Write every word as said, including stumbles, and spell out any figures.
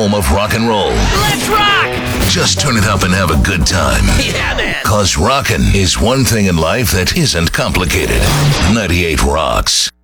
home of rock and roll. Let's rock! Just turn it up and have a good time. Yeah, man. Cause rockin' is one thing in life that isn't complicated. ninety-eight Rocks.